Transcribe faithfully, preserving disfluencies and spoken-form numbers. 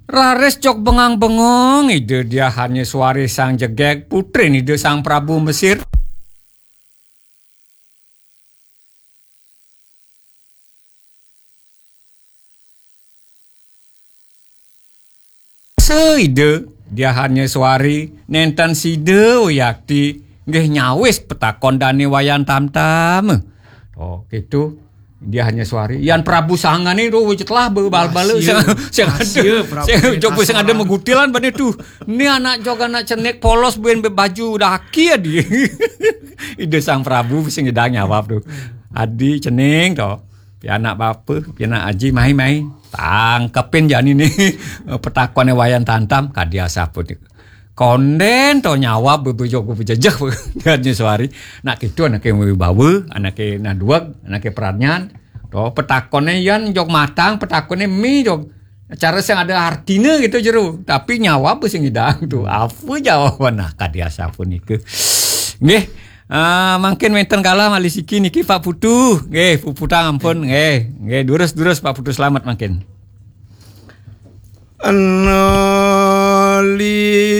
Rares cok bengang-bengong, ide dia hanya suari sang jegek putri ide sang Prabu Mesir. Seide dia hanya suari nenten side yakti nggih nyawis petakon dane wayan tam-tam. Oh gitu. Dia hanya suari Yan Prabu sangane ro wicetlah bal-bal sing sing ada jog sing ada megutilan bane tuh ini anak jog anak cenek polos ben baju daki adi ide sang Prabu sing gedang nyawap tuh adi cening to pi anak bapa pi anak aji mai-mai tangkepin jan ini petakone wayan tantam kadia saput konden to nyawap bebejog bebejejeh hanya suari nak kitu anake wibawa anake naduag anake peranyan to petakone yan jog matang petakone mi jog cara sing ada artine gitu jero tapi nyawap sing hidang tuh apa jawaban nah kadia sapun iku nggih ah mangkin wenten kala malih siki niki Pak Putu nggih puputang ampun nggih nggih durus-durus Pak Putu selamat mangkin Anali